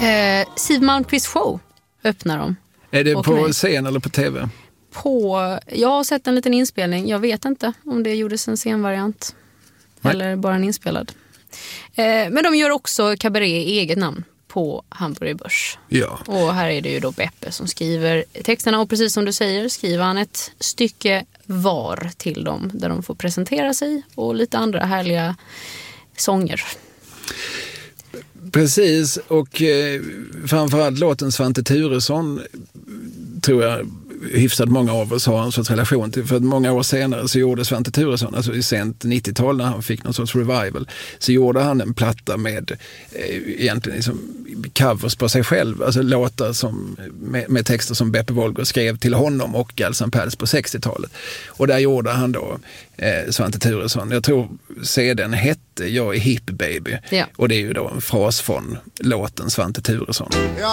Siw Malmkvist show öppnar de. Är det på scen eller på tv? Jag har sett en liten inspelning. Jag vet inte om det gjordes en scenvariant. Nej. Eller bara en inspelad. Men de gör också kabaré i eget namn på Hamburger Börs. Ja. Och här är det ju då Beppe som skriver texterna. Och precis som du säger skriver han ett stycke var till dem där de får presentera sig och lite andra härliga sånger. Precis, och framförallt låten Svante Thuresson tror jag hyfsat många av oss har en sorts relation till. För att många år senare så gjorde Svante Thuresson, alltså i sent 90-tal när han fick någon sorts revival, så gjorde han en platta med egentligen liksom covers på sig själv, alltså låtar som, med texter som Beppe Wolger skrev till honom och Galsan Pals på 60-talet. Och där gjorde han då Svante Thuresson. Jag tror CD:n hette Jag är hipp baby. Ja. Och det är ju då en fras från låten Svante Thuresson.